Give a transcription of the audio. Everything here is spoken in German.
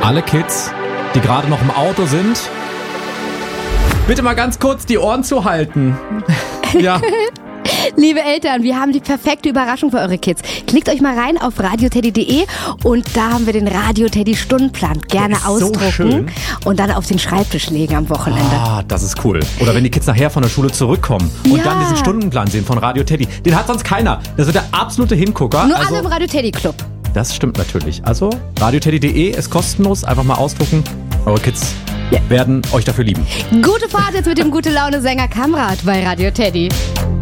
Alle Kids, die gerade noch im Auto sind, bitte mal ganz kurz die Ohren zuhalten. Ja. Liebe Eltern, wir haben die perfekte Überraschung für eure Kids. Klickt euch mal rein auf radioteddy.de und da haben wir den Radio-Teddy-Stundenplan. Gerne ausdrucken so schön. Und dann auf den Schreibtisch legen am Wochenende. Ah, das ist cool. Oder wenn die Kids nachher von der Schule zurückkommen und dann diesen Stundenplan sehen von Radio Teddy. Den hat sonst keiner. Das wird der absolute Hingucker. Nur alle im Radio-Teddy-Club. Das stimmt natürlich. Also radioteddy.de ist kostenlos. Einfach mal ausdrucken. Eure Kids werden euch dafür lieben. Gute Fahrt jetzt mit dem Gute-Laune-Sänger Kamrat bei Radio Teddy.